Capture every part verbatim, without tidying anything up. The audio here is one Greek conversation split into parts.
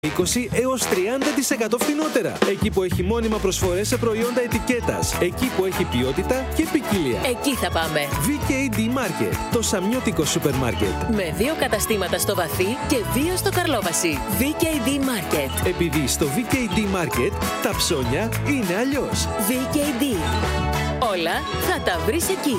είκοσι έως τριάντα τοις εκατό φθηνότερα. Εκεί που έχει μόνιμα προσφορές σε προϊόντα ετικέτας. Εκεί που έχει ποιότητα και ποικιλία. Εκεί θα πάμε. βι κέι ντι Market, το σαμιώτικο σούπερ μάρκετ. Με δύο καταστήματα στο Βαθύ και δύο στο Καρλόβαση. βι κέι ντι Market. Επειδή στο βι κέι ντι Market τα ψώνια είναι αλλιώς. βι κέι ντι. Όλα θα τα βρεις εκεί.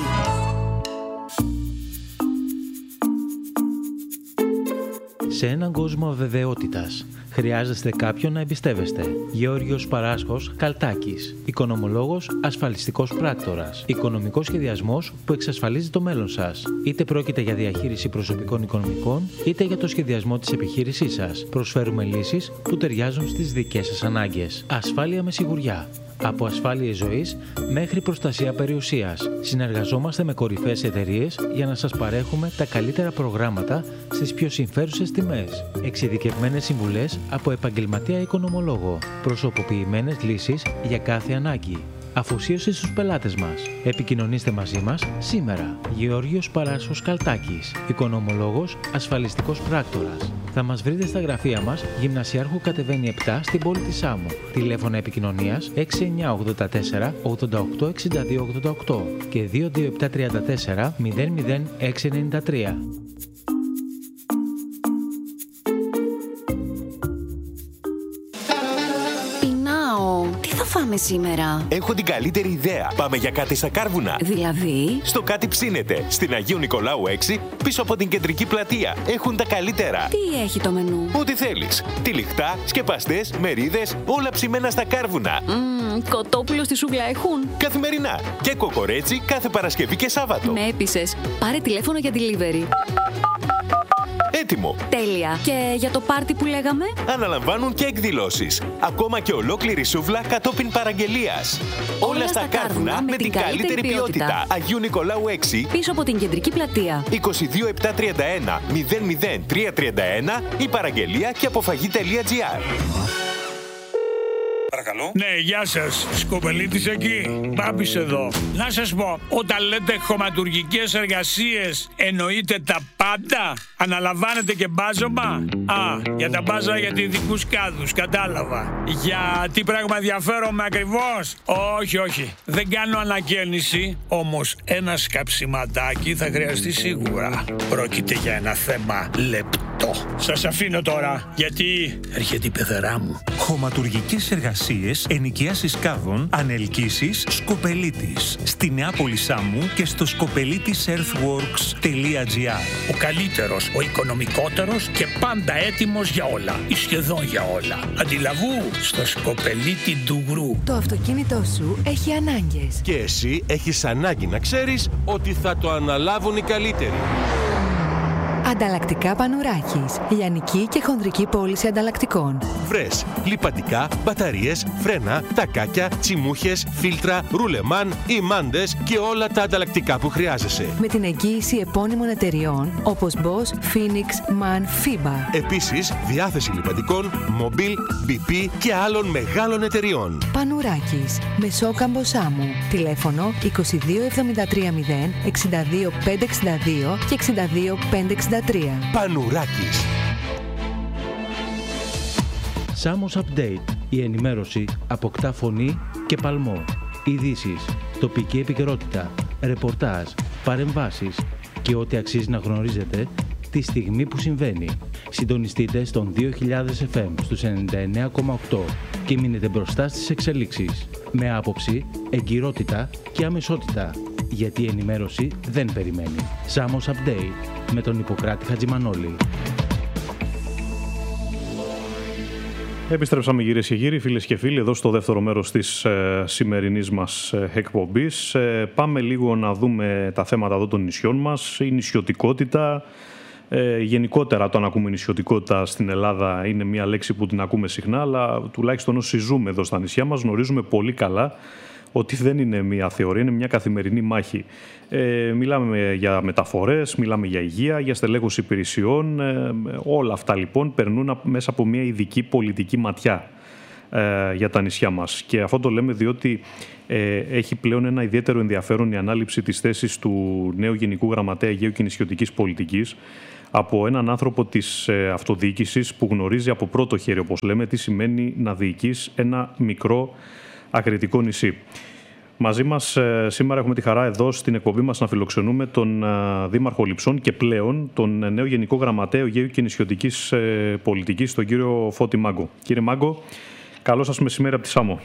Σε έναν κόσμο αβεβαιότητας, χρειάζεστε κάποιον να εμπιστεύεστε. Γεώργιος Παράσχος Καλτάκης. Οικονομολόγος, ασφαλιστικός πράκτορας. Οικονομικός σχεδιασμός που εξασφαλίζει το μέλλον σας. Είτε πρόκειται για διαχείριση προσωπικών οικονομικών, είτε για το σχεδιασμό της επιχείρησής σας. Προσφέρουμε λύσεις που ταιριάζουν στις δικές σας ανάγκες. Ασφάλεια με σιγουριά. Από ασφάλειες ζωής μέχρι προστασία περιουσίας. Συνεργαζόμαστε με κορυφαίες εταιρείες για να σας παρέχουμε τα καλύτερα προγράμματα στις πιο συμφέρουσες τιμές. Εξειδικευμένες συμβουλές από επαγγελματία οικονομολόγο. Προσωποποιημένες λύσεις για κάθε ανάγκη. Αφοσίωση στους πελάτες μας. Επικοινωνήστε μαζί μας σήμερα. Γεώργιος Παράσχος Καλτάκης. Οικονομολόγος, ασφαλιστικός πράκτορας. Θα μας βρείτε στα γραφεία μας, Γυμνασιάρχου κατεβαίνει επτά στην πόλη της Σάμου. Τηλέφωνα επικοινωνίας έξι εννιά ογδόντα τέσσερα ογδόντα οκτώ εξήντα δύο ογδόντα οκτώ και δύο δύο επτά τρία τέσσερα μηδέν μηδέν έξι εννιά τρία. Φάμε σήμερα. Έχω την καλύτερη ιδέα. Πάμε για κάτι στα Κάρβουνα. Δηλαδή? Στο Κάτι Ψήνεται. Στην Αγίου Νικολάου έξι, πίσω από την κεντρική πλατεία. Έχουν τα καλύτερα. Τι έχει το μενού? Ό,τι θέλεις. Τυλιχτά, σκεπαστές, μερίδες, όλα ψημένα στα Κάρβουνα. Mm, κοτόπουλο στη σούγκλα έχουν? Καθημερινά. Και κοκορέτσι κάθε Παρασκευή και Σάββατο. Με έπεισες. Πάρε τηλέφωνο για delivery. Έτοιμο. Τέλεια. Και για το πάρτι που λέγαμε? Αναλαμβάνουν και εκδηλώσεις. Ακόμα και ολόκληρη σούβλα κατόπιν παραγγελίας. Όλα, Όλα στα Κάρβουνα με την καλύτερη ποιότητα. ποιότητα. Αγίου Νικολάου έξι. Πίσω από την κεντρική πλατεία. είκοσι δύο επτακόσια τριάντα ένα μηδέν μηδέν τριακόσια τριάντα ένα ή παραγγελία και αποφαγή.gr. Παρακαλώ. Ναι, γεια σας. Σκοπελίτης εκεί. Μπάμπης εδώ. Να σας πω, όταν λέτε χωματουργικές εργασίες, εννοείτε τα πάντα? Αναλαμβάνετε και μπάζωμα? Α, για τα μπάζα για ειδικούς κάδους, κατάλαβα. Για τι πράγμα ενδιαφέρομαι ακριβώς? Όχι, όχι. Δεν κάνω ανακαίνιση, όμως ένα σκαψιματάκι θα χρειαστεί σίγουρα. Πρόκειται για ένα θέμα λεπτό. Σας αφήνω τώρα, γιατί έρχεται η πεθερά μου. Χωματουργικές εργασίες, ενοικίασης κάδων, ανελκύσεις, Σκοπελίτης. Στη Νεάπολη Σάμου και στο σκοπελίτης earthworks τελεία gr. Ο καλύτερος, ο οικονομικότερος και πάντα έτοιμος για όλα. Ή σχεδόν για όλα. Αντιλαβού στο Σκοπελίτη Ντουγρού. Το αυτοκίνητό σου έχει ανάγκες. Και εσύ έχεις ανάγκη να ξέρεις ότι θα το αναλάβουν οι καλύτεροι. Ανταλλακτικά Πανουράκης. Λιανική και χονδρική πώληση ανταλλακτικών. Βρες λιπαντικά, μπαταρίες, φρένα, τακάκια, τσιμούχες, φίλτρα, ρουλεμάν, ημάντες και όλα τα ανταλλακτικά που χρειάζεσαι. Με την εγγύηση επώνυμων εταιριών όπως Bosch, Phoenix, MAN, FIBA. Επίσης, διάθεση λιπαντικών, Mobil, μπι πι και άλλων μεγάλων εταιριών. Πανουράκης. Μεσόκαμπο Σάμου. Τηλέφωνο είκοσι δύο εβδομήντα τρία μηδέν εξήντα δύο πεντακόσια εξήντα δύο και εξήντα δύο πεντακόσια εξήντα τρία. Πανουράκης. Σάμος Update. Η ενημέρωση αποκτά φωνή και παλμό. Ειδήσεις, τοπική επικαιρότητα, ρεπορτάζ, παρεμβάσεις και ό,τι αξίζει να γνωρίζετε τη στιγμή που συμβαίνει. Συντονιστείτε στον δύο χιλιάδες εφ εμ στους ενενήντα εννέα κόμμα οκτώ και μείνετε μπροστά στις εξελίξεις. Με άποψη, εγκυρότητα και αμεσότητα. Γιατί η ενημέρωση δεν περιμένει. Σάμος Update με τον Ιπποκράτη Χατζημανόλη. Επιστρέψαμε κυρίες και κύριοι, φίλες και φίλοι, εδώ στο δεύτερο μέρος της ε, σημερινής μας ε, εκπομπής. Ε, πάμε λίγο να δούμε τα θέματα εδώ των νησιών μας. Η νησιωτικότητα, ε, γενικότερα το να ακούμε νησιωτικότητα στην Ελλάδα είναι μια λέξη που την ακούμε συχνά, αλλά τουλάχιστον όσοι ζούμε εδώ στα νησιά μας γνωρίζουμε πολύ καλά ότι δεν είναι μια θεωρία, είναι μια καθημερινή μάχη. Ε, μιλάμε για μεταφορές, μιλάμε για υγεία, για στελέχωση υπηρεσιών. Ε, όλα αυτά λοιπόν περνούν μέσα από μια ειδική πολιτική ματιά ε, για τα νησιά μας. Και αυτό το λέμε διότι ε, έχει πλέον ένα ιδιαίτερο ενδιαφέρον η ανάληψη της θέσης του νέου Γενικού Γραμματέα Αιγαίου και Νησιωτικής Πολιτικής, από έναν άνθρωπο της ε, αυτοδιοίκησης που γνωρίζει από πρώτο χέρι, όπως λέμε, τι σημαίνει να διοικείς ένα μικρό ακριτικό νησί. Μαζί μας ε, σήμερα έχουμε τη χαρά εδώ στην εκπομπή μας να φιλοξενούμε τον ε, Δήμαρχο Λειψών και πλέον τον ε, νέο Γενικό Γραμματέα Αιγαίου και Νησιωτικής ε, Πολιτικής, τον κύριο Φώτη Μάγκο. Κύριε Μάγκο, καλό σας μεσημέρι από τη Σάμο.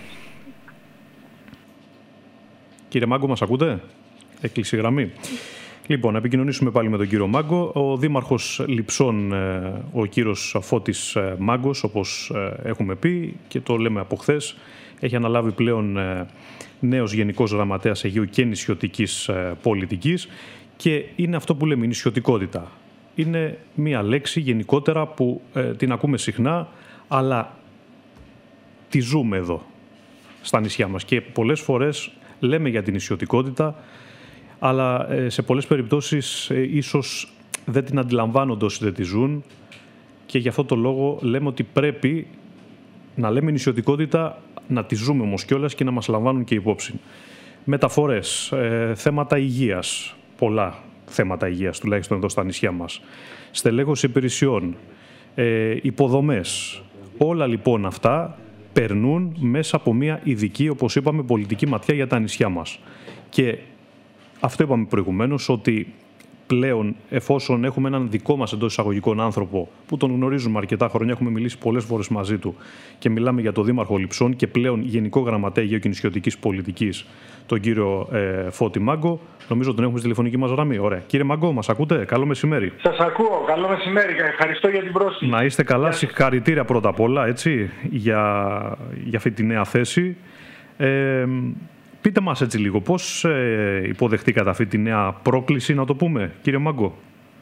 Κύριε Μάγκο, μας ακούτε? Έκλεισε η γραμμή. Λοιπόν, να επικοινωνήσουμε πάλι με τον κύριο Μάγκο. Ο Δήμαρχος Λειψών, ο κύριος Φώτης Μάγκος, όπως έχουμε πει και το λέμε από χθες, έχει αναλάβει πλέον νέος Γενικός Γραμματέας Αιγαίου και Νησιωτικής Πολιτικής και είναι αυτό που λέμε η νησιωτικότητα. Είναι μία λέξη γενικότερα που ε, την ακούμε συχνά, αλλά τη ζούμε εδώ, στα νησιά μας. Και πολλές φορές λέμε για την νησιωτικότητα, αλλά σε πολλές περιπτώσεις ε, ίσως δεν την αντιλαμβάνονται όσοι δεν τη ζουν και γι' αυτό το λόγο λέμε ότι πρέπει να λέμε νησιωτικότητα, να τη ζούμε όμως κιόλας και να μας λαμβάνουν και υπόψη. Μεταφορές, ε, θέματα υγείας, πολλά θέματα υγείας τουλάχιστον εδώ στα νησιά μας, στελέχωση υπηρεσιών, ε, υποδομές, όλα λοιπόν αυτά περνούν μέσα από μια ειδική, όπως είπαμε, πολιτική ματιά για τα νησιά μας. Και αυτό είπαμε προηγουμένως, ότι πλέον εφόσον έχουμε έναν δικό μας εντός εισαγωγικών άνθρωπο που τον γνωρίζουμε αρκετά χρόνια, έχουμε μιλήσει πολλές φορές μαζί του και μιλάμε για τον Δήμαρχο Λειψών και πλέον Γενικό Γραμματέα Αιγαίου και Νησιωτικής Πολιτικής, τον κύριο ε, Φώτη Μάγκο, νομίζω τον έχουμε στη τηλεφωνική μας γραμμή. Ωραία. Κύριε Μάγκο, μας ακούτε? Καλό μεσημέρι. Σας ακούω. Καλό μεσημέρι. Ευχαριστώ για την πρόσκληση. Να είστε καλά. Συγχαρητήρια πρώτα απ' όλα, έτσι, για, για αυτή τη νέα θέση. Ε, Πείτε μας έτσι λίγο, πώς ε, υποδεχτήκατε αυτή τη νέα πρόκληση, να το πούμε, κύριε Μάγκο?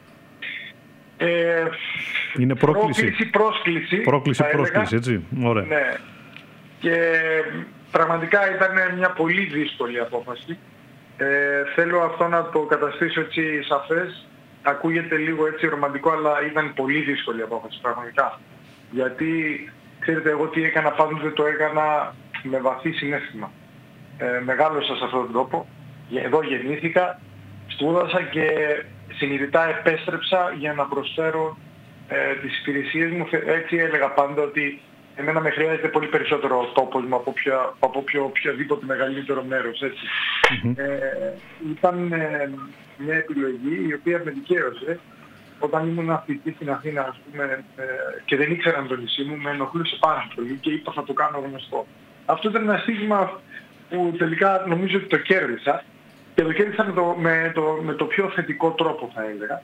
Ε, Είναι πρόκληση. Πρόκληση, πρόσκληση. Πρόκληση, πρόσκληση, έτσι. Ωραία. Ναι. Και πραγματικά ήταν μια πολύ δύσκολη απόφαση. Ε, θέλω αυτό να το καταστήσω έτσι σαφές. Ακούγεται λίγο έτσι ρομαντικό, αλλά ήταν πολύ δύσκολη απόφαση, πραγματικά. Γιατί, ξέρετε, εγώ τι έκανα, πάντοτε το έκανα με βαθύ συναίσθημα. Ε, μεγάλωσα σε αυτόν τον τόπο, εδώ γεννήθηκα, σπούδασα και συνειδητά επέστρεψα για να προσφέρω ε, τις υπηρεσίες μου. Έτσι έλεγα πάντα ότι εμένα με χρειάζεται πολύ περισσότερο ο τόπος μου από, ποια, από ποιο, οποιοδήποτε μεγαλύτερο μέρος. Έτσι. Mm-hmm. Ε, ήταν ε, μια επιλογή η οποία με δικαίωσε. Όταν ήμουν αθλητή στην Αθήνα, ας πούμε, ε, και δεν ήξεραν το νησί μου, με ενοχλούσε πάρα πολύ και είπα θα το κάνω γνωστό. Αυτό ήταν ένα στίγμα που τελικά νομίζω ότι το κέρδισα και το κέρδισα με το, με το, με το πιο θετικό τρόπο, θα έλεγα.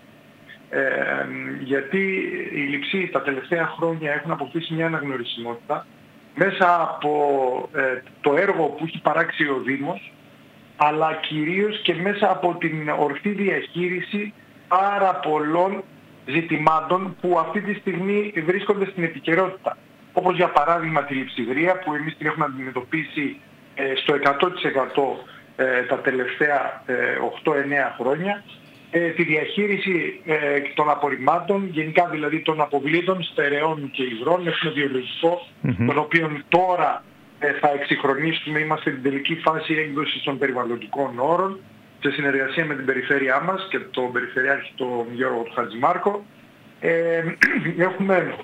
Ε, γιατί οι Λειψοί τα τελευταία χρόνια έχουν αποκτήσει μια αναγνωρισιμότητα μέσα από ε, το έργο που έχει παράξει ο Δήμος, αλλά κυρίως και μέσα από την ορθή διαχείριση πάρα πολλών ζητημάτων που αυτή τη στιγμή βρίσκονται στην επικαιρότητα. Όπως για παράδειγμα τη λειψιδρία, που εμείς την έχουμε αντιμετωπίσει ε, στο εκατό τοις εκατό ε, τα τελευταία ε, οκτώ εννέα χρόνια, ε, τη διαχείριση ε, των απορριμμάτων, γενικά δηλαδή των αποβλήτων, στερεών και υγρών, έχουμε βιολογικό, mm-hmm. τον οποίο τώρα ε, θα εξυγχρονίσουμε, είμαστε στην τελική φάση έκδοσης των περιβαλλοντικών όρων, σε συνεργασία με την περιφέρειά μας και τον Περιφερειάρχη τον Γιώργο του Χατζημάρκο. Ε, έχουμε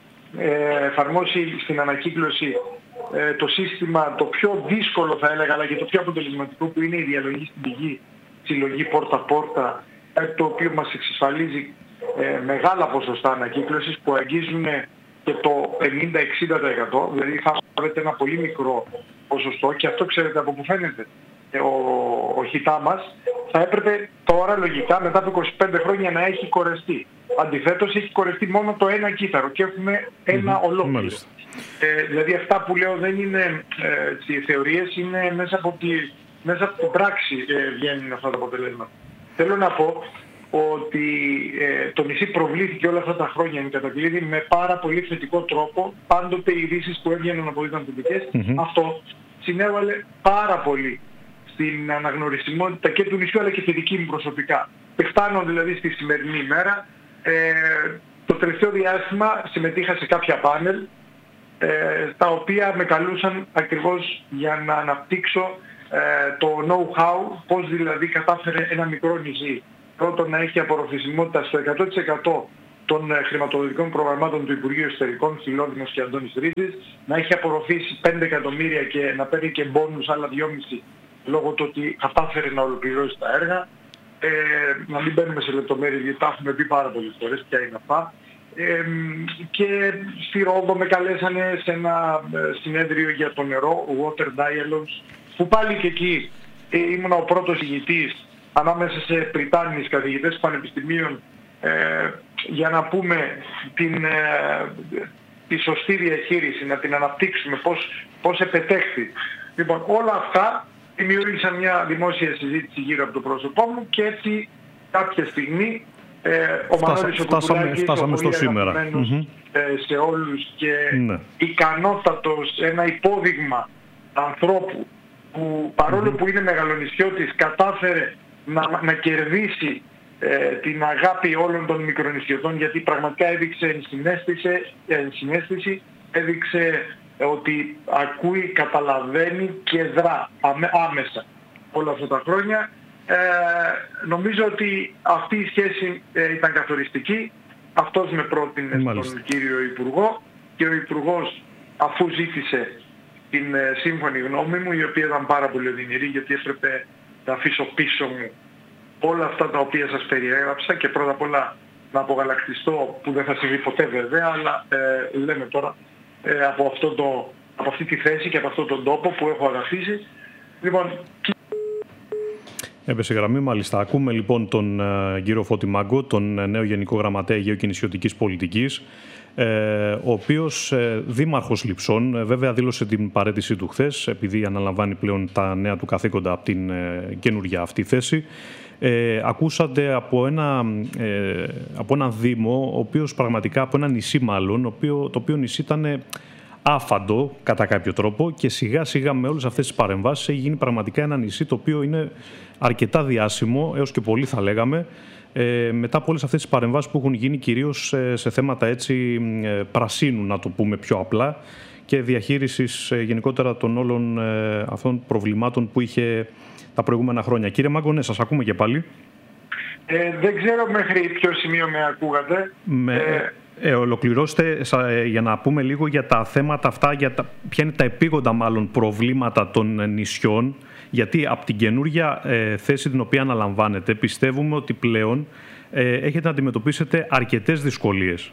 ε, εφαρμόσει στην ανακύκλωση ε, το σύστημα το πιο δύσκολο, θα έλεγα, αλλά και το πιο αποτελεσματικό, που είναι η διαλογή στην πηγή, συλλογή πόρτα-πόρτα, το οποίο μας εξασφαλίζει ε, μεγάλα ποσοστά ανακύκλωσης που αγγίζουν και το πενήντα με εξήντα τοις εκατό, δηλαδή θα πάρετε ένα πολύ μικρό ποσοστό, και αυτό ξέρετε από που φαίνεται. Ο, ο χιτά μας θα έπρεπε τώρα λογικά μετά από είκοσι πέντε χρόνια να έχει κορεστεί. Αντιθέτως έχει κορεστεί μόνο το ένα κύτταρο και έχουμε ένα mm-hmm. ολόκληρο. Ε, δηλαδή αυτά που λέω δεν είναι ε, θεωρίες, είναι μέσα από, τη, μέσα από την πράξη ε, βγαίνουν αυτά τα αποτελέσματα. Θέλω να πω ότι ε, το νησί προβλήθηκε όλα αυτά τα χρόνια εν κατακλείδη με πάρα πολύ θετικό τρόπο. Πάντοτε οι ειδήσεις που έβγαιναν από ήταν θετικές. Mm-hmm. Αυτό συνέβαλε πάρα πολύ στην αναγνωρισιμότητα και του νησιού αλλά και τη δική μου προσωπικά. Φτάνω δηλαδή στη σημερινή ημέρα. Ε, το τελευταίο διάστημα συμμετείχα σε κάποια πάνελ ε, τα οποία με καλούσαν ακριβώς για να αναπτύξω ε, το know-how, πώς δηλαδή κατάφερε ένα μικρό νησί πρώτον να έχει απορροφησιμότητα στο εκατό τοις εκατό των χρηματοδοτικών προγραμμάτων του Υπουργείου Εσωτερικών, Φιλόδημος και Αντώνης Ρίζης, να έχει απορροφήσει πέντε εκατομμύρια και να παίρνει και μπόνους άλλα δυόμισι λόγω του ότι κατάφερε να ολοκληρώσει τα έργα. Ε, να μην μπαίνουμε σε λεπτομέρειες γιατί τα έχουμε πει πάρα πολλές φορές ποια είναι αυτά. Ε, και στη Ρόδο με καλέσανε σε ένα συνέδριο για το νερό, Water Dialogues, που πάλι και εκεί ε, ήμουν ο πρώτος ηγητής ανάμεσα σε πριτάνιες καθηγητές πανεπιστημίων ε, για να πούμε την, ε, τη σωστή διαχείριση, να την αναπτύξουμε, πώς, πώς επετέχθη. Λοιπόν, όλα αυτά δημιούργησαν μια δημόσια συζήτηση γύρω από το πρόσωπό μου και έτσι κάποια στιγμή ε, ο Μανώλης ο Κουκουλάκης, φτάσαμε στο σήμερα. Mm-hmm. Ε, σε όλους και ναι. ικανότατος, ένα υπόδειγμα ανθρώπου που παρόλο mm-hmm. που είναι μεγαλονησιώτης κατάφερε να, να κερδίσει ε, την αγάπη όλων των μικρονησιωτών, γιατί πραγματικά έδειξε ενσυναίσθηση, ενσυναίσθηση έδειξε ότι ακούει, καταλαβαίνει και δρά άμεσα όλα αυτά τα χρόνια. Ε, νομίζω ότι αυτή η σχέση ε, ήταν καθοριστική. Αυτός με πρότεινε Μάλιστα. στον κύριο Υπουργό και ο Υπουργός, αφού ζήτησε την ε, σύμφωνη γνώμη μου, η οποία ήταν πάρα πολύ οδυνηρή γιατί έπρεπε να αφήσω πίσω μου όλα αυτά τα οποία σας περιέγραψα και πρώτα απ' όλα να απογαλακτιστώ, που δεν θα συμβεί ποτέ βέβαια, αλλά ε, λέμε τώρα ε, από, αυτό το, από αυτή τη θέση και από αυτόν τον τόπο που έχω αγαπήσει. Λοιπόν, Έπεσε γραμμή, μάλιστα. Ακούμε λοιπόν τον uh, κύριο Φώτη Μάγκο, τον uh, νέο Γενικό Γραμματέα Αιγαίου και Νησιωτικής Πολιτικής, ε, ο οποίος ε, δήμαρχος Λειψών, ε, βέβαια δήλωσε την παραίτησή του χθες, επειδή αναλαμβάνει πλέον τα νέα του καθήκοντα από την ε, καινούργια αυτή θέση. Ε, ακούσατε από ένα, ε, από ένα δήμο, ο οποίος πραγματικά, από ένα νησί μάλλον, οποίο, το οποίο νησί ήταν άφαντο κατά κάποιο τρόπο και σιγά σιγά με όλες αυτές τις παρεμβάσεις έχει γίνει πραγματικά ένα νησί το οποίο είναι αρκετά διάσημο, έως και πολύ θα λέγαμε, ε, μετά από όλες αυτές τις παρεμβάσεις που έχουν γίνει κυρίως σε, σε θέματα έτσι ε, πρασίνου, να το πούμε πιο απλά, και διαχείρισης ε, γενικότερα των όλων ε, αυτών προβλημάτων που είχε τα προηγούμενα χρόνια. Κύριε Μάγκο, ναι, σας ακούμε και πάλι. Ε, δεν ξέρω μέχρι ποιο σημείο με ακούγατε. Με... Ε... Ε, ολοκληρώστε ε, για να πούμε λίγο για τα θέματα αυτά, για τα, ποια είναι τα επίγοντα μάλλον προβλήματα των νησιών, γιατί από την καινούργια ε, θέση την οποία αναλαμβάνετε πιστεύουμε ότι πλέον ε, έχετε να αντιμετωπίσετε αρκετές δυσκολίες.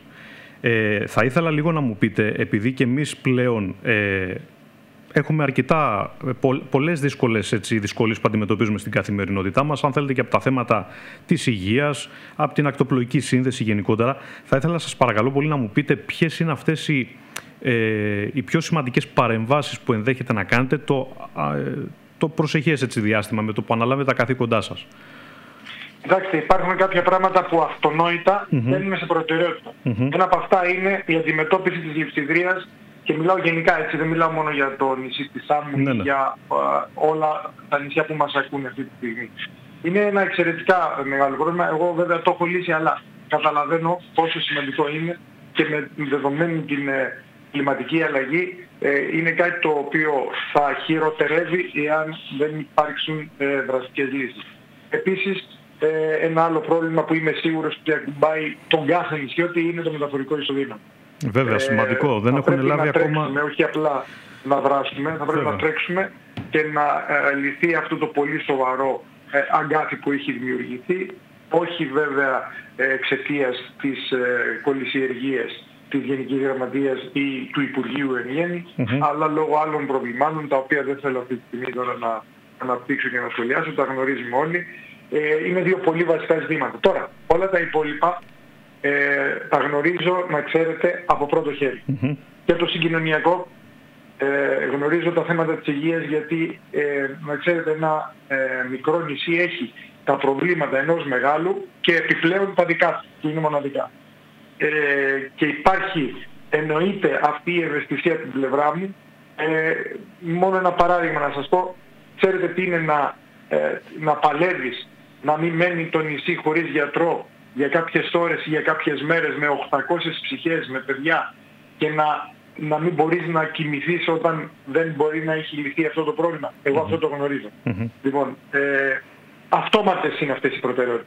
Ε, θα ήθελα λίγο να μου πείτε, επειδή και εμείς πλέον ε, έχουμε αρκετά, πο, πολλές δύσκολες έτσι, δυσκολίες που αντιμετωπίζουμε στην καθημερινότητά μας, αν θέλετε και από τα θέματα της υγείας, από την ακτοπλοϊκή σύνδεση γενικότερα. Θα ήθελα σας παρακαλώ πολύ να μου πείτε ποιες είναι αυτές οι, ε, οι πιο σημαντικές παρεμβάσεις που ενδέχεται να κάνετε το, ε, το προσεχές έτσι, διάστημα με το που αναλάβετε τα καθήκοντά σας. Κοιτάξτε, υπάρχουν κάποια πράγματα που αυτονόητα mm-hmm. μπαίνουν σε προτεραιότητα. Mm-hmm. Ένα από αυτά είναι η αντιμετώπιση της λειψιδρίας. Και μιλάω γενικά έτσι, δεν μιλάω μόνο για το νησί της Σάμου, ναι, ναι. για uh, όλα τα νησιά που μας ακούνε αυτή τη στιγμή. Είναι ένα εξαιρετικά μεγάλο πρόβλημα. Εγώ βέβαια το έχω λύσει, αλλά καταλαβαίνω πόσο σημαντικό είναι και με δεδομένη την ε, κλιματική αλλαγή ε, είναι κάτι το οποίο θα χειροτερεύει εάν δεν υπάρξουν ε, δραστικές λύσεις. Επίσης, ε, ένα άλλο πρόβλημα που είμαι σίγουρος ότι ακουμπάει τον κάθε νησιώτη είναι το μεταφορικό εισοδήμα. Βέβαια, σημαντικό. Ε, δεν έχουν λάβει ακόμα... Τρέξουμε, όχι απλά να δράσουμε, θα πρέπει Βέβαια. να τρέξουμε και να ε, λυθεί αυτό το πολύ σοβαρό ε, αγκάθι που έχει δημιουργηθεί. Όχι βέβαια ε, εξαιτίας της ε, κολυσιεργίας της Γενικής Γραμματείας ή του Υπουργείου εν γέννη, mm-hmm. αλλά λόγω άλλων προβλημάτων, τα οποία δεν θέλω αυτή τη στιγμή τώρα να αναπτύξω και να σχολιάσω, τα γνωρίζουμε όλοι. Ε, είναι δύο πολύ βασικά ζητήματα. Τώρα, όλα τα υπόλοιπα Ε, τα γνωρίζω, να ξέρετε, από πρώτο χέρι. Mm-hmm. Και το συγκοινωνιακό ε, γνωρίζω τα θέματα της υγείας, γιατί ε, να ξέρετε ένα ε, μικρό νησί έχει τα προβλήματα ενός μεγάλου και επιπλέον τα δικά του, που είναι μοναδικά. Ε, και υπάρχει, εννοείται, αυτή η ευαισθησία από την πλευρά μου. Ε, μόνο ένα παράδειγμα να σας πω. Ξέρετε τι είναι να, ε, να παλεύεις, να μην μένει το νησί χωρίς γιατρό για κάποιες ώρες ή για κάποιες μέρες με οκτακόσιες ψυχές, με παιδιά, και να, να μην μπορείς να κοιμηθείς όταν δεν μπορεί να έχει λυθεί αυτό το πρόβλημα. Εγώ mm-hmm. αυτό το γνωρίζω. Mm-hmm. Λοιπόν, ε, αυτόματες είναι αυτές οι προτεραιότητες.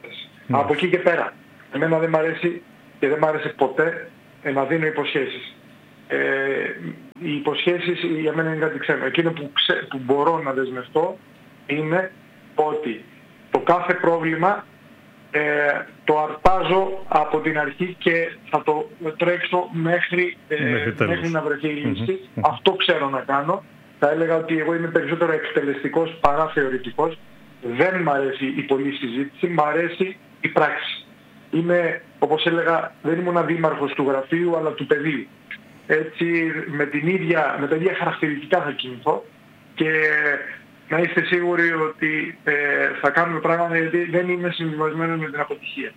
Ναι. Από εκεί και πέρα. Εμένα δεν μ' αρέσει και δεν μ' άρεσε ποτέ ε, να δίνω υποσχέσεις. Ε, οι υποσχέσεις για μένα είναι κάτι ξένο. Εκείνο που, ξέ, που μπορώ να δεσμευτώ είναι ότι το κάθε πρόβλημα ε, το αρπάζω από την αρχή και θα το τρέξω μέχρι, ε, μέχρι, μέχρι να βρεθεί η λύση. Mm-hmm. Αυτό ξέρω να κάνω. Θα έλεγα ότι εγώ είμαι περισσότερο εκτελεστικός παρά θεωρητικός. Δεν μ' αρέσει η πολλή συζήτηση, μ' αρέσει η πράξη. Είμαι, όπως έλεγα, δεν ήμουν δήμαρχος του γραφείου αλλά του πεδίου. Έτσι με, την ίδια, με τα ίδια χαρακτηριστικά θα κινηθώ και να είστε σίγουροι ότι ε, θα κάνουμε πράγματα γιατί δεν είμαι συμβιβασμένος με την αποτυχία.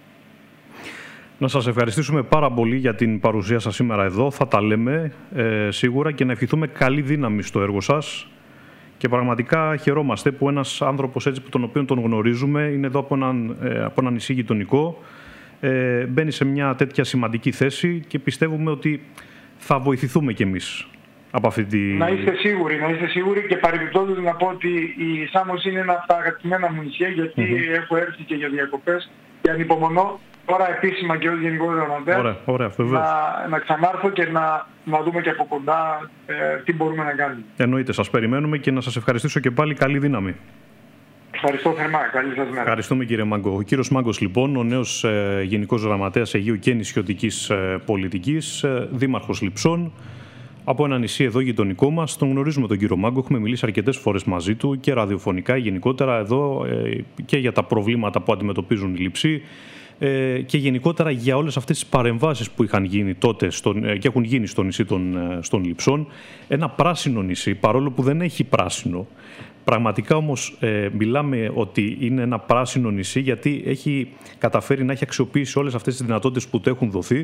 Να σας ευχαριστήσουμε πάρα πολύ για την παρουσία σας σήμερα εδώ. Θα τα λέμε ε, σίγουρα και να ευχηθούμε καλή δύναμη στο έργο σας. Και πραγματικά χαιρόμαστε που ένας άνθρωπος έτσι που τον οποίο τον γνωρίζουμε είναι εδώ από έναν, ε, από ένα νησί γειτονικό. Ε, μπαίνει σε μια τέτοια σημαντική θέση και πιστεύουμε ότι θα βοηθηθούμε κι εμείς από αυτή τη... Να είστε σίγουροι, να είστε σίγουροι και παρεμπιπτόντως να πω ότι η Σάμος είναι ένα από τα αγαπημένα μου νησιά γιατί mm-hmm. έχω έρθει και για διακοπές και ανυπομονώ τώρα επίσημα και ως Γενικός Γραμματέας να, να ξανάρθω και να, να δούμε και από κοντά ε, τι μπορούμε να κάνουμε. Εννοείται, σας περιμένουμε και να σας ευχαριστήσω και πάλι καλή δύναμη. Ευχαριστώ θερμά. Καλή σας μέρα. Ευχαριστούμε κύριε Μάγκο. Ο κύριος Μάγκος λοιπόν, ο νέος ε, Γενικός Γραμματέας Αιγαίου και Νησιωτικής ε, Πολιτικής, ε, Δήμαρχος Λειψών, από ένα νησί εδώ γειτονικό μας. Τον γνωρίζουμε τον κύριο Μάγκο, έχουμε μιλήσει αρκετές φορές μαζί του και ραδιοφωνικά γενικότερα εδώ ε, και για τα προβλήματα που αντιμετωπίζουν οι Λειψοί ε, και γενικότερα για όλες αυτές τις παρεμβάσεις που είχαν γίνει τότε στον, ε, και έχουν γίνει στο νησί των, ε, των Λειψών. Ένα πράσινο νησί, παρόλο που δεν έχει πράσινο. Πραγματικά όμως ε, μιλάμε ότι είναι ένα πράσινο νησί γιατί έχει καταφέρει να έχει αξιοποιήσει όλες αυτές τις δυνατότητες που του έχουν δοθεί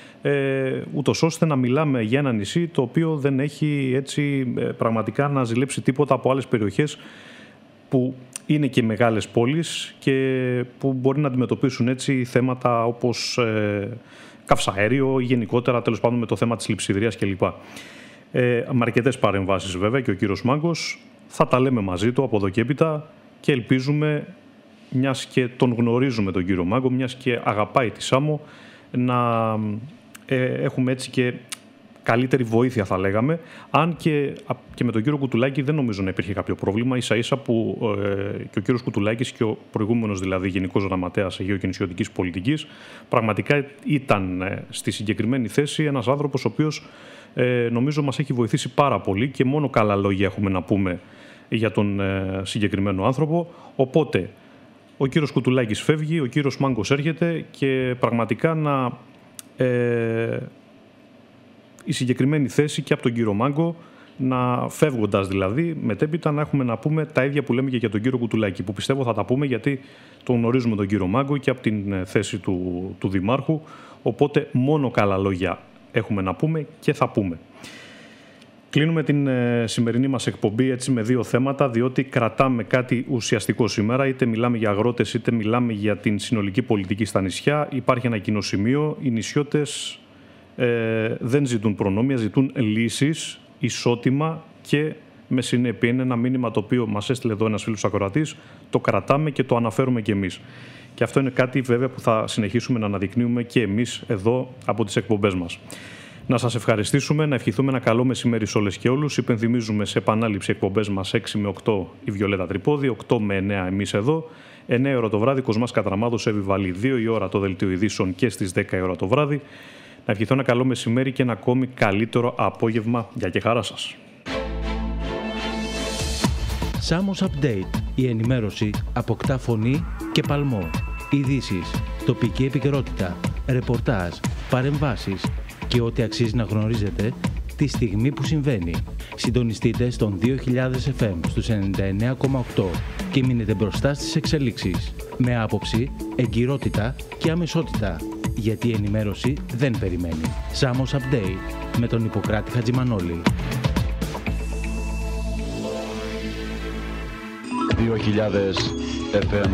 ε, ούτως ώστε να μιλάμε για ένα νησί το οποίο δεν έχει έτσι ε, πραγματικά να ζηλέψει τίποτα από άλλες περιοχές που είναι και μεγάλες πόλεις και που μπορεί να αντιμετωπίσουν έτσι θέματα όπως ε, καυσαέριο ή γενικότερα τέλος πάντων με το θέμα της λειψιδρίας κλπ. Ε, με αρκετές παρεμβάσεις βέβαια και ο κύριος Μάγκος. Θα τα λέμε μαζί του από εδώ και έπειτα και ελπίζουμε, μιας και τον γνωρίζουμε τον κύριο Μάγκο, μιας και αγαπάει τη Σάμο, να ε, έχουμε έτσι και καλύτερη βοήθεια θα λέγαμε. Αν και, και με τον κύριο Κουτουλάκη δεν νομίζω να υπήρχε κάποιο πρόβλημα, ίσα ίσα που ε, και ο κύριος Κουτουλάκης και ο προηγούμενος δηλαδή Γενικός Γραμματέας Αιγαίου και Νησιωτικής Πολιτικής πραγματικά ήταν ε, στη συγκεκριμένη θέση ένας άνθρωπος ο οποίος ε, νομίζω μας έχει βοηθήσει πάρα πολύ και μόνο καλά λόγια έχουμε να πούμε για τον ε, συγκεκριμένο άνθρωπο. Οπότε ο κύριος Κουτουλάκης φεύγει, ο κύριος Μάγκος έρχεται και πραγματικά να ε, η συγκεκριμένη θέση και από τον κύριο Μάγκο να φεύγοντας δηλαδή μετέπειτα να έχουμε να πούμε τα ίδια που λέμε και για τον κύριο Κουτουλάκη, που πιστεύω θα τα πούμε γιατί τον γνωρίζουμε τον κύριο Μάγκο και από την θέση του, του Δημάρχου, οπότε μόνο καλά λόγια έχουμε να πούμε και θα πούμε. Κλείνουμε την ε, σημερινή μας εκπομπή έτσι με δύο θέματα, διότι κρατάμε κάτι ουσιαστικό σήμερα, είτε μιλάμε για αγρότες είτε μιλάμε για την συνολική πολιτική στα νησιά. Υπάρχει ένα κοινό σημείο, οι νησιώτες ε, δεν ζητούν προνόμια, ζητούν λύσεις, ισότιμα και με συνέπεια. Είναι ένα μήνυμα το οποίο μας έστειλε εδώ ένας φίλος ακροατής, το κρατάμε και το αναφέρουμε και εμείς. Και αυτό είναι κάτι βέβαια που θα συνεχίσουμε να αναδεικνύουμε και εμείς εδώ από τις εκπομπές μας. Να σας ευχαριστήσουμε, να ευχηθούμε ένα καλό μεσημέρι σε όλες και όλους. Υπενθυμίζουμε σε επανάληψη εκπομπές μας έξι με οκτώ η Βιολέτα Τρυπόδη, οκτώ με εννέα εμείς εδώ, εννέα ώρα το βράδυ Κοσμάς Κατραμάδος, Εύη Βαλή, δύο η ώρα το δελτίο ειδήσεων και στις δέκα η ώρα το βράδυ. Να ευχηθώ ένα καλό μεσημέρι και ένα ακόμη καλύτερο απόγευμα. Γεια και χαρά σας. Σάμος Update. Η ενημέρωση αποκτά φωνή και παλμό. Ειδήσεις, τοπική επικαιρότητα, ρεπορτάζ, παρεμβάσεις και ό,τι αξίζει να γνωρίζετε τη στιγμή που συμβαίνει. Συντονιστείτε στον δύο χιλιάδες εφ εμ στους ενενήντα εννέα κόμμα οκτώ και μείνετε μπροστά στις εξελίξεις. Με άποψη, εγκυρότητα και αμεσότητα. Γιατί η ενημέρωση δεν περιμένει. Σάμος Update με τον Ιπποκράτη Χατζημανόλη. δύο χιλιάδες εφ εμ.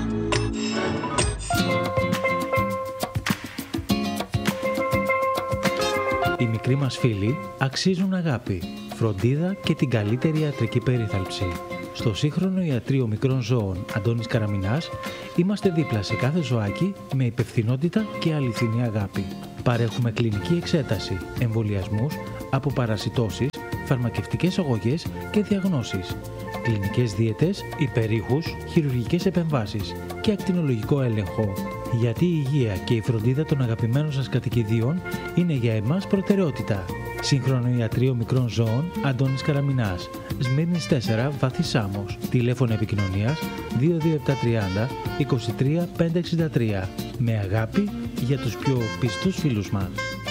Οι μικροί μας φίλοι αξίζουν αγάπη, φροντίδα και την καλύτερη ιατρική περίθαλψη. Στο σύγχρονο ιατρείο μικρών ζώων Αντώνης Καραμινάς είμαστε δίπλα σε κάθε ζωάκι με υπευθυνότητα και αληθινή αγάπη. Παρέχουμε κλινική εξέταση, εμβολιασμούς, αποπαρασιτώσεις, φαρμακευτικές αγωγές και διαγνώσεις, κλινικές δίαιτες, υπερήχους, χειρουργικές επεμβάσεις και ακτινολογικό έλεγχο. Γιατί η υγεία και η φροντίδα των αγαπημένων σας κατοικιδίων είναι για εμάς προτεραιότητα. Σύγχρονο ιατρείο μικρών ζώων Αντώνης Καραμινάς, Σμύρνης τέσσερα, Βάθη Σάμος. Τηλέφωνο επικοινωνίας δύο δύο επτά τριάντα είκοσι τρία πεντακόσια εξήντα τρία. Με αγάπη για τους πιο πιστούς φίλους μας.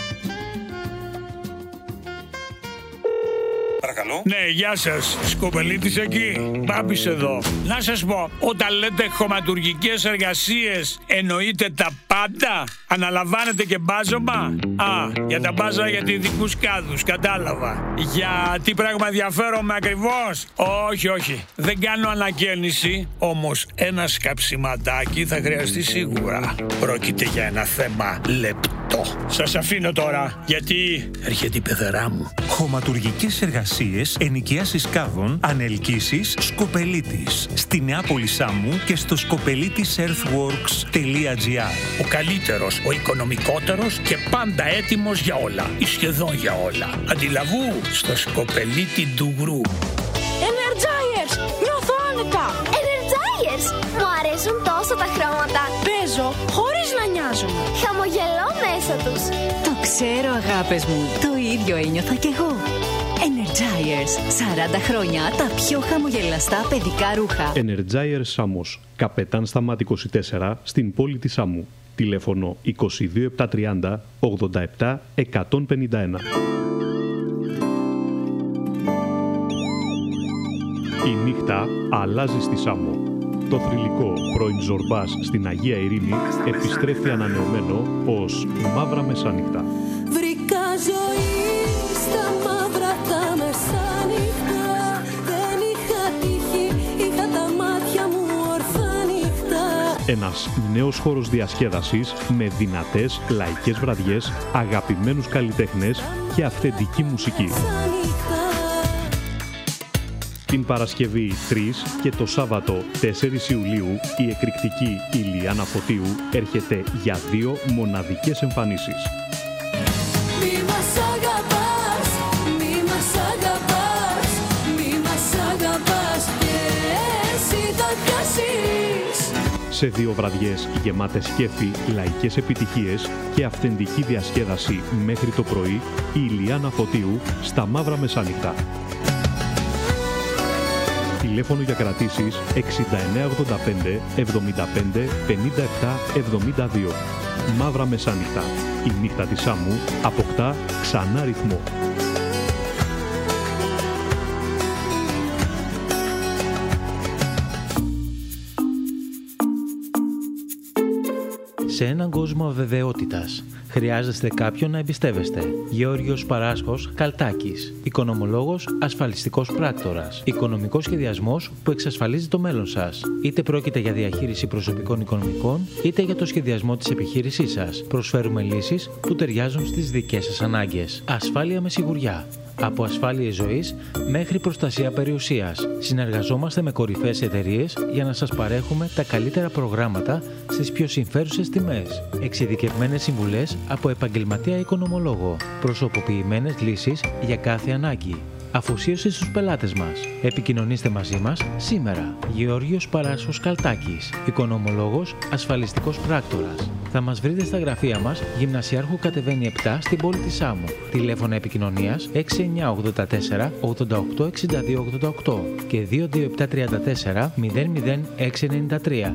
Παρακαλώ. Ναι, γεια σας. Σκοπελίτης εκεί. Μπάμπης εδώ. Να σας πω, όταν λέτε χωματουργικές εργασίες, εννοείτε τα πάντα? Αναλαμβάνετε και μπάζωμα? Α, για τα μπάζα για ειδικούς κάδους, κατάλαβα. Για τι πράγμα ενδιαφέρομαι ακριβώς? Όχι, όχι. Δεν κάνω ανακαίνιση, όμως ένα σκαψιματάκι θα χρειαστεί σίγουρα. Πρόκειται για ένα θέμα λεπτό. Σας αφήνω τώρα, γιατί έρχεται η πεθερά μου. Χωματουργικές εργασίες, ενοικιάσεις κάδων, ανελκύσεις, Σκοπελίτης. Στη Νεάπολη Σάμου και στο σκοπελίτης earthworks τελεία τζι άρ. Ο καλύτερος, ο οικονομικότερος και πάντα έτοιμος για όλα. Ή σχεδόν για όλα. Αντιλαβού στο σκοπελίτη Ντουγρού. Energizers! Νιώθω άνετα! Energizers! Μου αρέσουν τόσο τα χρώματα. Παίζω χωρίς να νοιάζομαι. Χαμογελώ μέσα τους. Το ξέρω, αγάπες μου. Το ίδιο ένιωθα κι εγώ. Energizers. σαράντα χρόνια τα πιο χαμογελαστά παιδικά ρούχα. Energizers Σάμος. Καπετάν Σταμάτη είκοσι τέσσερα στην πόλη της Σάμου. Τηλέφωνο είκοσι δύο επτακόσια τριάντα ογδόντα επτά εκατόν πενήντα ένα. Η νύχτα αλλάζει στη Σάμο. Το θρυλικό πρώην Ζορμπάς στην Αγία Ειρήνη επιστρέφει ανανεωμένο ως Μαύρα Μεσάνυχτα. Βρήκα ζωή στα μαύρα τα μεσάνυχτα. Δεν είχα τύχη, είχα τα μάτια μου ορθά νύχτα. Ένας νέος χώρος διασκέδασης με δυνατές λαϊκές βραδιές, αγαπημένους καλλιτέχνες και αυθεντική μουσική. Την Παρασκευή τρεις και το Σάββατο τέσσερις Ιουλίου η εκρηκτική Ηλιάνα Φωτίου έρχεται για δύο μοναδικές εμφανίσεις. Μη μας αγαπάς, μη μας αγαπάς, μη μας αγαπάς και εσύ θα πιάσεις. Σε δύο βραδιές γεμάτες κέφι, λαϊκές επιτυχίες και αυθεντική διασκέδαση μέχρι το πρωί, η Ηλιάνα Φωτίου στα Μαύρα Μεσάνυχτα. Τηλέφωνο για κρατήσεις εξήντα εννέα ογδόντα πέντε εβδομήντα πέντε πενήντα επτά εβδομήντα δύο. Μαύρα Μεσάνυχτα. Η νύχτα της Σάμου αποκτά ξανά ρυθμό. Σε έναν κόσμο αβεβαιότητας, χρειάζεστε κάποιον να εμπιστεύεστε. Γεώργιος Παράσχος Καλτάκης. Οικονομολόγος, ασφαλιστικός πράκτορας. Οικονομικός σχεδιασμός που εξασφαλίζει το μέλλον σας. Είτε πρόκειται για διαχείριση προσωπικών οικονομικών, είτε για το σχεδιασμό της επιχείρησής σας. Προσφέρουμε λύσεις που ταιριάζουν στις δικές σας ανάγκες. Ασφάλεια με σιγουριά. Από ασφάλειες ζωής μέχρι προστασία περιουσίας. Συνεργαζόμαστε με κορυφαίες εταιρείες για να σας παρέχουμε τα καλύτερα προγράμματα στις πιο συμφέρουσες τιμές. Εξειδικευμένες συμβουλές από επαγγελματία οικονομολόγο. Προσωποποιημένες λύσεις για κάθε ανάγκη. Αφοσίωση στους πελάτες μας. Επικοινωνήστε μαζί μας σήμερα. Γεώργιος Παράσχος Καλτάκης. Οικονομολόγος, ασφαλιστικός πράκτορας. Θα μας βρείτε στα γραφεία μας, Γυμνασιάρχου κατεβαίνει επτά στην πόλη της Σάμου. Τηλέφωνα επικοινωνίας έξι εννιά ογδόντα τέσσερα ογδόντα οκτώ εξήντα δύο ογδόντα οκτώ και δύο δύο επτά τριάντα τέσσερα μηδέν μηδέν έξι εννιά τρία.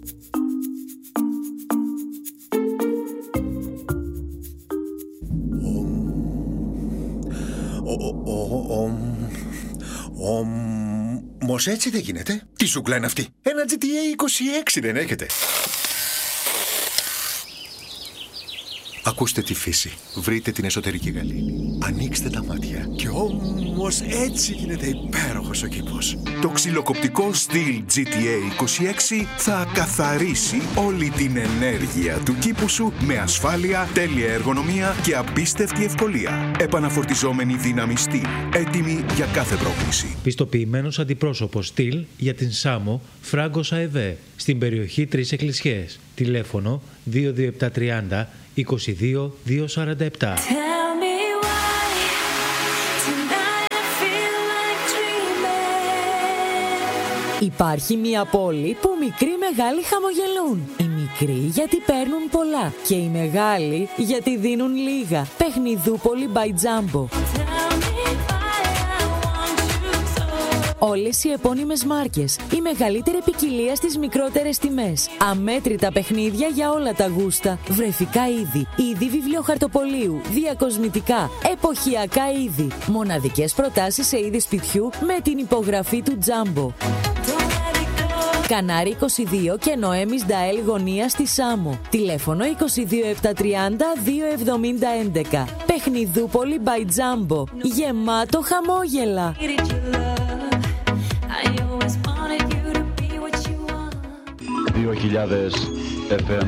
Όμως έτσι δεν γίνεται. Τι σούκλα είναι αυτή? Ένα τζι τι έι είκοσι έξι δεν έχετε? Ακούστε τη φύση. Βρείτε την εσωτερική γαλήνη. Ανοίξτε τα μάτια. Και όμως έτσι γίνεται υπέροχος ο κήπος. Το ξυλοκοπτικό Stihl τζι τι έι είκοσι έξι θα καθαρίσει όλη την ενέργεια του κήπου σου με ασφάλεια, τέλεια εργονομία και απίστευτη ευκολία. Επαναφορτιζόμενη δύναμη Stihl. Έτοιμη για κάθε πρόκληση. Πιστοποιημένος αντιπρόσωπος Stihl για την Σάμο, Φράγκος ΑΕΒ, στην περιοχή Τρεις Εκκλησιές. Τηλέφωνο δύο δύο επτά τριάντα είκοσι δύο διακόσια σαράντα επτά. Υπάρχει μια πόλη που μικροί μεγάλοι χαμογελούν. Οι μικροί γιατί παίρνουν πολλά και οι μεγάλοι γιατί δίνουν λίγα. Παιχνιδούπολη by Jumbo. Όλες οι επώνυμες μάρκες, η μεγαλύτερη ποικιλία στις μικρότερες τιμές. Αμέτρητα παιχνίδια για όλα τα γούστα. Βρεφικά είδη, είδη βιβλιοχαρτοπολίου, διακοσμητικά, εποχιακά είδη. Μοναδικές προτάσεις σε είδη σπιτιού με την υπογραφή του Jumbo. Κανάρι είκοσι δύο και Νοέμις Νταέλ γωνία στη Σάμο. Τηλέφωνο είκοσι δύο επτά τριάντα δύο εβδομήντα έντεκα. Παιχνιδούπολη by Jumbo. Γεμάτο χαμόγελα. δύο χιλιάδες εφ εμ